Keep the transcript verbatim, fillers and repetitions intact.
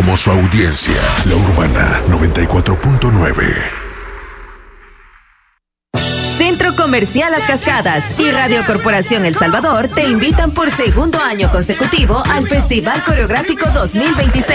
como su audiencia. La Urbana noventa y cuatro punto nueve. Centro Comercial Las Cascadas y Radio Corporación El Salvador te invitan por segundo año consecutivo al Festival Coreográfico dos mil veintiséis.